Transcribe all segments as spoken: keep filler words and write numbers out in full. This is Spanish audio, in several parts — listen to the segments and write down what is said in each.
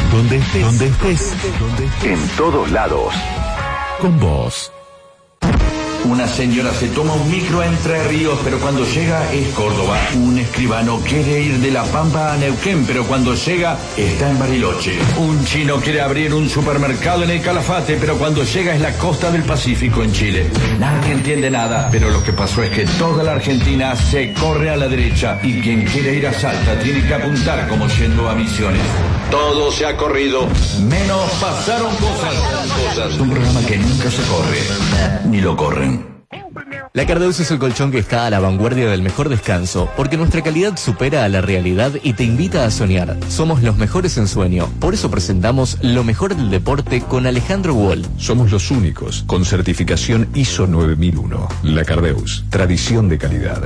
Donde estés, donde estés, donde estés. En todos lados. Con vos. Una señora se toma un micro a Entre Ríos, pero cuando llega es Córdoba. Un escribano quiere ir de La Pampa a Neuquén, pero cuando llega está en Bariloche. Un chino quiere abrir un supermercado en el Calafate, pero cuando llega es la costa del Pacífico en Chile. Nadie entiende nada, pero lo que pasó es que toda la Argentina se corre a la derecha y quien quiere ir a Salta tiene que apuntar como yendo a Misiones. Todo se ha corrido, menos pasaron cosas. Cosas. Un programa que nunca se corre, ni lo corren. La Cardeus es el colchón que está a la vanguardia del mejor descanso, porque nuestra calidad supera a la realidad y te invita a soñar. Somos los mejores en sueño, por eso presentamos lo mejor del deporte con Alejandro Wall. Somos los únicos con certificación I S O nueve mil uno. La Cardeus, tradición de calidad.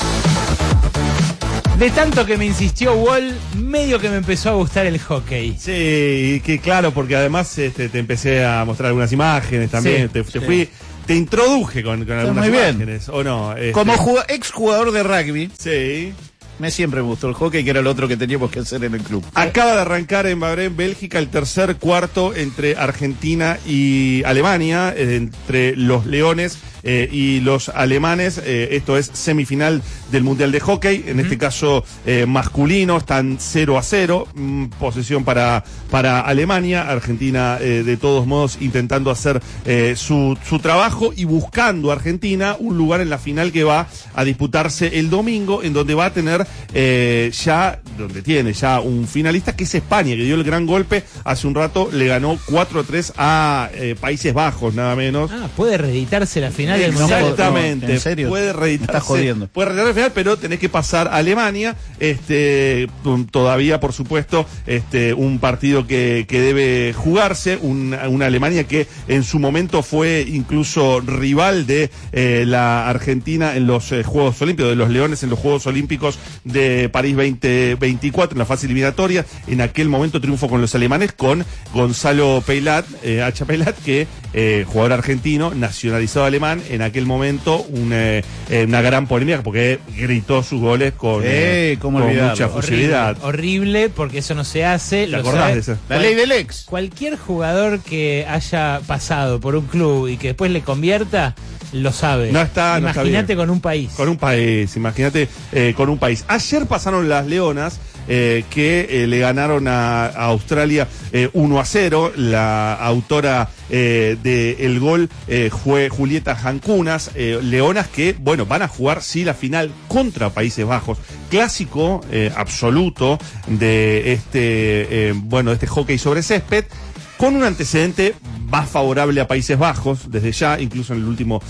De tanto que me insistió Wall, medio que me empezó a gustar el hockey. Sí, que claro, porque además este, te empecé a mostrar algunas imágenes también, Sí, te, te sí. fui, te introduje con, con algunas muy bien. imágenes, ¿o no? Este, Como jug- ex jugador de rugby, Sí. me siempre me gustó el hockey, que era lo otro que teníamos que hacer en el club. Acaba de arrancar en Babrén, Bélgica, el tercer cuarto entre Argentina y Alemania, eh, entre los Leones eh, y los alemanes. Eh, esto es semifinal del Mundial de Hockey, en uh-huh. este caso eh, masculino, están cero a cero, mm, posesión para, para Alemania, Argentina eh, de todos modos intentando hacer eh, su, su trabajo y buscando a Argentina un lugar en la final que va a disputarse el domingo, en donde va a tener eh, ya, donde tiene ya un finalista que es España, que dio el gran golpe hace un rato, le ganó cuatro a tres a eh, Países Bajos, nada menos. Ah, puede reeditarse la final del Mundial. Exactamente, No, ¿en serio? puede reeditarse, Me estás jodiendo. puede reeditarse la final, pero tenés que pasar a Alemania, este, todavía por supuesto, este, un partido que, que debe jugarse, un, una Alemania que en su momento fue incluso rival de eh, la Argentina en los eh, Juegos Olímpicos, de los Leones en los Juegos Olímpicos de París veinte veinticuatro, en la fase eliminatoria. En aquel momento triunfo con los alemanes, con Gonzalo Peilat, eh, Hacha Peilat, que eh, jugador argentino, nacionalizado alemán, en aquel momento un, eh, eh, una gran polémica porque gritó sus goles con, Eh, eh, cómo con olvidarlo. mucha fusividad. Horrible, horrible, porque eso no se hace. ¿Te lo acordás sabe- de eso? La ley del ex. Cualquier jugador que haya pasado por un club y que después le convierta, lo sabe. No está, no está Imagínate bien. con un país. Con un país, imagínate, eh, con un país. Ayer pasaron las Leonas, eh, que eh, le ganaron a, a Australia eh, uno a cero. La autora eh, del gol eh, fue Julieta Jancunas. Eh, Leonas que, bueno, van a jugar, sí, la final contra Países Bajos. Clásico eh, absoluto de este, eh, bueno, de este hockey sobre césped, con un antecedente más favorable a Países Bajos, desde ya, incluso en el último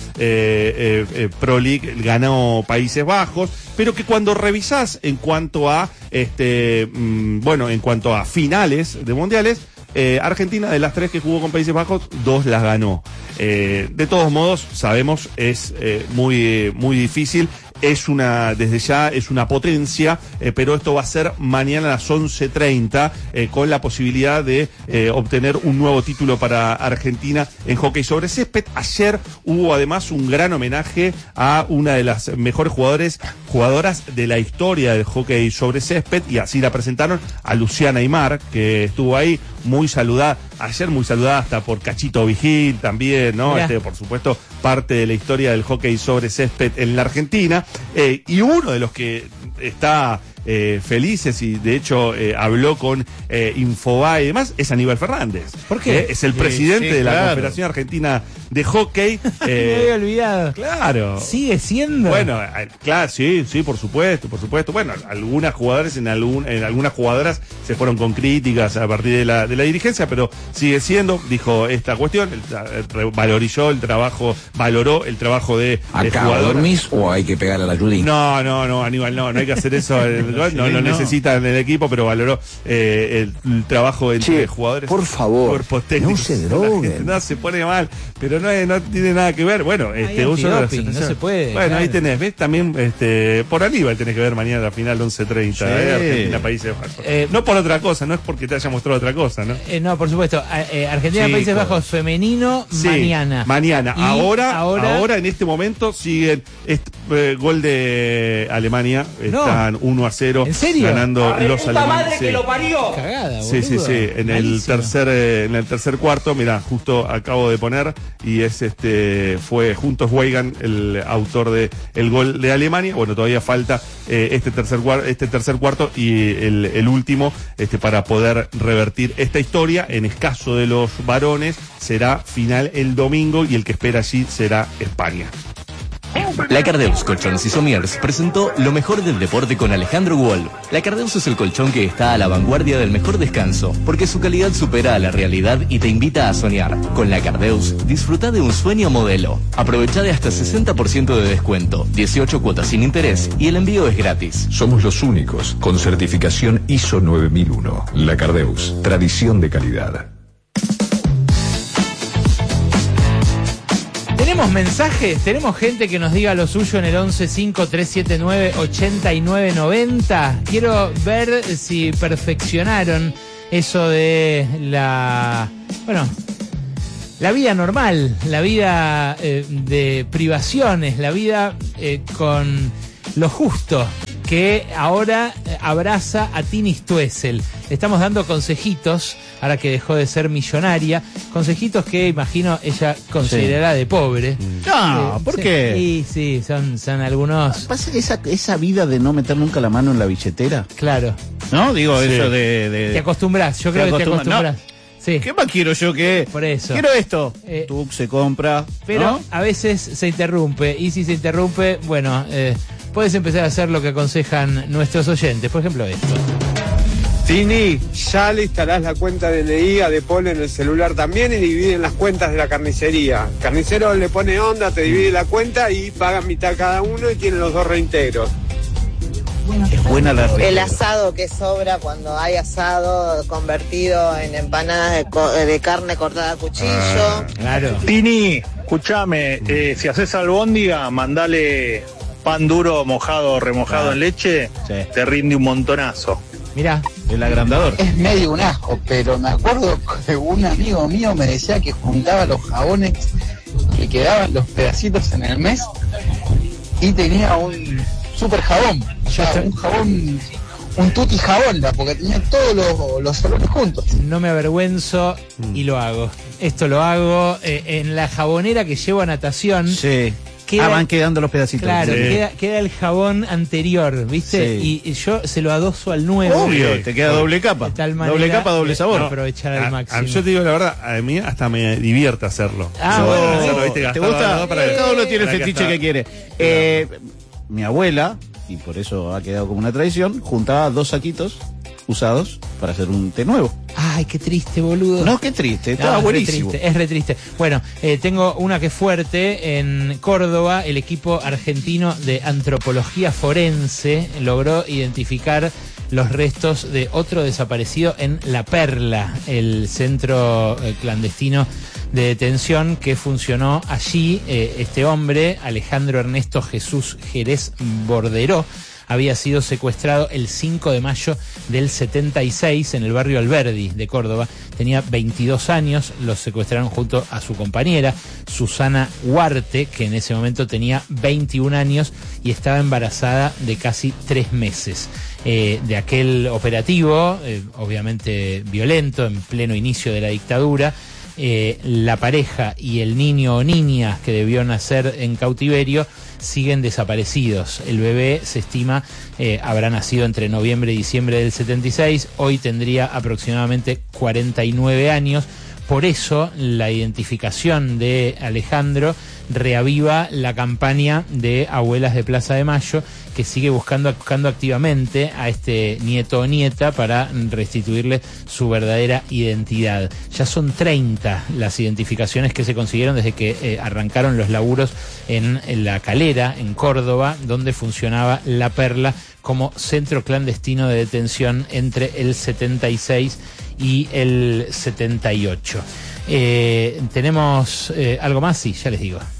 eh, eh, eh, Pro League ganó Países Bajos, pero que cuando revisás en cuanto a, este, mmm, bueno, en cuanto a finales de mundiales, eh, Argentina, de las tres que jugó con Países Bajos, dos las ganó. Eh, de todos modos, sabemos, es eh, muy, muy difícil. Es una, desde ya, es una potencia, eh, pero esto va a ser mañana a las once treinta, eh, con la posibilidad de eh, obtener un nuevo título para Argentina en hockey sobre césped. Ayer hubo además un gran homenaje a una de las mejores jugadores, jugadoras de la historia del hockey sobre césped, y así la presentaron a Luciana Aymar, que estuvo ahí muy saludada, ayer muy saludada hasta por Cachito Vigil también, ¿no? Mirá. Este, por supuesto, parte de la historia del hockey sobre césped en la Argentina. Eh, y uno de los que está eh, felices y de hecho eh, habló con eh, Infobae y demás es Aníbal Fernández. ¿Por qué? Eh, es el Sí, presidente sí, de la claro. Confederación Argentina de Hockey. Me había olvidado. Claro. ¿Sigue siendo? Bueno, eh, claro, sí, sí, por supuesto, por supuesto. Bueno, algunas jugadoras en, algún, en algunas jugadoras se fueron con críticas a partir de la, de la dirigencia, pero sigue siendo, dijo esta cuestión, el, el, valorizó el trabajo, valoró el trabajo de, de ¿Acá jugadoras. dormís o hay que pegar a la Judy? No, no, no, Aníbal, no, no hay que hacer eso. el- no, no, no necesitan el equipo, pero valoró eh, el, el trabajo entre Che, jugadores. por favor, cuerpos técnicos. no se La droguen. gente No se pone mal, pero no, es- no tiene nada que ver. Bueno, Hay este uso de la antidoping, no situación. se puede, Bueno, claro. ahí tenés, ¿ves? También este, por Aníbal tenés que ver mañana la final once treinta, Sí. eh, Argentina, Países Bajos. Eh, no por otra cosa, no es porque te haya mostrado otra cosa, ¿no? Eh, no, por supuesto. A- eh, Argentina, Chicos. Países Bajos femenino, Sí, mañana. Mañana. Y Ahora, ahora, ahora, en este momento, siguen. Est, eh, gol de Alemania. No. Están uno a cero. cero. ¿En serio? Ganando ¡La los puta alemanes. madre Sí. que lo parió! Cagada, Sí, sí, boludo. sí, en el Malísimo. tercer eh, en el tercer cuarto, mira, justo acabo de poner y es este fue juntos Weigan el autor de el gol de Alemania. Bueno, todavía falta eh, este tercer cuar- este tercer cuarto y el, el último este para poder revertir esta historia. En escaso de los varones será final el domingo y el que espera allí será España. La Cardeus Colchones y Somiers presentó lo mejor del deporte con Alejandro Wolf. La Cardeus es el colchón que está a la vanguardia del mejor descanso, porque su calidad supera a la realidad y te invita a soñar. Con la Cardeus, disfruta de un sueño modelo. Aprovecha de hasta sesenta por ciento de descuento, dieciocho cuotas sin interés y el envío es gratis. Somos los únicos con certificación I S O nueve mil uno. La Cardeus, tradición de calidad. ¿Tenemos mensajes? ¿Tenemos gente que nos diga lo suyo en el once cinco tres siete nueve ocho nueve nueve cero? Quiero ver si perfeccionaron eso de la... Bueno, la vida normal, la vida eh, de privaciones, la vida eh, con lo justo, que ahora eh, abraza a Tini Stoessel. Le estamos dando consejitos, ahora que dejó de ser millonaria, consejitos que imagino ella considerará de pobre. No, Eh, ¿por sí, qué? Sí, sí, son, son algunos... Pasa que esa, esa vida de no meter nunca la mano en la billetera, Claro, ¿no? Digo, Sí. eso de... de- te acostumbras, yo Te creo que te acostumbras, acostumbras. Sí, ¿Qué más quiero yo que? por eso. Quiero esto. Eh, Tú se compra, Pero ¿no? a veces se interrumpe, y si se interrumpe, bueno, eh, puedes empezar a hacer lo que aconsejan nuestros oyentes. Por ejemplo, esto. Tini, ya le instalás la cuenta de N I a De Paul en el celular también y dividen las cuentas de la carnicería. Carnicero le pone onda, te divide la cuenta y pagan mitad cada uno y tienen los dos reintegros. Es buena la regla. El asado que sobra cuando hay asado convertido en empanadas de, co- de carne cortada a cuchillo. Claro. Tini, escúchame, eh, si haces albóndiga, mandale pan duro mojado, remojado Ah, en leche, sí. te rinde un montonazo. Mirá, El agrandador. Es medio un asco, pero me acuerdo que un amigo mío me decía que juntaba los jabones que quedaban los pedacitos en el mes y tenía un super jabón, o sea, estoy- un jabón, un tutti jabón, porque tenía todos los, los olores juntos. no me avergüenzo y lo hago. Esto lo hago eh, en la jabonera que llevo a natación. Sí. Queda- Ah, van quedando los pedacitos. Claro, Sí. queda, queda el jabón anterior, ¿viste? Sí. Y, y yo se lo adoso al nuevo. Obvio, Sí. te queda doble capa. De tal manera Doble capa, doble de- sabor. de aprovechar al A- a- máximo. yo te digo la verdad, a mí hasta me divierte hacerlo. Ah, Yo, bueno. hacerlo, ¿viste? ¿Te Gastar gusta? la verdad para- Cada uno tiene el para fetiche gastar. que quiere. Eh, mi abuela, y por eso ha quedado como una tradición, juntaba dos saquitos usados para hacer un té nuevo. Ay, qué triste, boludo. No, qué triste, No, estaba es re buenísimo. triste, es re triste. Bueno, eh, tengo una que es fuerte. En Córdoba, el equipo argentino de antropología forense logró identificar los restos de otro desaparecido en La Perla, el centro eh, clandestino de detención que funcionó allí. Eh, este hombre, Alejandro Ernesto Jesús Jerez Borderó, había sido secuestrado el cinco de mayo del setenta y seis en el barrio Alberdi de Córdoba. Tenía veintidós años, lo secuestraron junto a su compañera, Susana Huarte, que en ese momento tenía veintiún años y estaba embarazada de casi tres meses. Eh, de aquel operativo, eh, obviamente violento, en pleno inicio de la dictadura, eh, la pareja y el niño o niña que debió nacer en cautiverio siguen desaparecidos. El bebé se estima eh, habrá nacido entre noviembre y diciembre del setenta y seis, hoy tendría aproximadamente cuarenta y nueve años. Por eso la identificación de Alejandro reaviva la campaña de Abuelas de Plaza de Mayo, que sigue buscando, buscando activamente a este nieto o nieta para restituirle su verdadera identidad. Ya son treinta las identificaciones que se consiguieron desde que eh, arrancaron los laburos en, en La Calera, en Córdoba, donde funcionaba La Perla como centro clandestino de detención entre el setenta y seis y el setenta y ocho. Eh, ¿Tenemos eh, algo más? Sí, ya les digo.